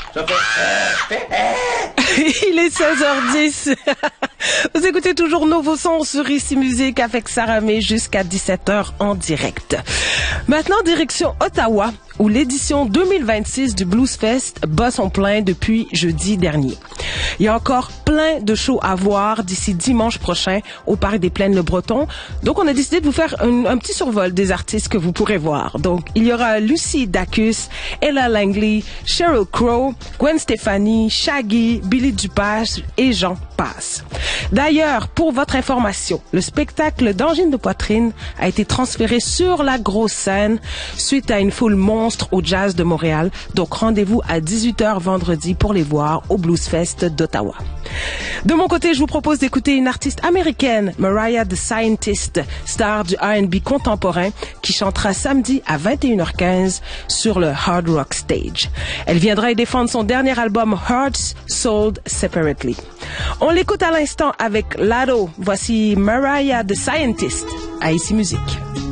Ça fait... Il est 16h10. Vous écoutez toujours Nouveau Son sur Ici Musique avec Sarah May jusqu'à 17h en direct. Maintenant, direction Ottawa, où l'édition 2026 du Blues Fest bat son plein depuis jeudi dernier. Il y a encore plein de shows à voir d'ici dimanche prochain au Parc des Plaines-le-Breton. Donc, on a décidé de vous faire un petit survol des artistes que vous pourrez voir. Donc, il y aura Lucy Dacus, Ella Langley, Sheryl Crow, Gwen Stefani, Shaggy, Billy Dupass et j'en passe. D'ailleurs, pour votre information, le spectacle d'Angine de poitrine a été transféré sur la grosse scène suite à une foule monstre au Jazz de Montréal. Donc, rendez-vous à 18h vendredi pour les voir au Blues Fest d'Ottawa. De mon côté, je vous propose d'écouter une artiste américaine, Mariah the Scientist, star du R&B contemporain, qui chantera samedi à 21h15 sur le Hard Rock Stage. Elle viendra y défendre son dernier album Hearts Sold Separately. On l'écoute à l'instant avec Lado. Voici Mariah the Scientist à Ici Musique.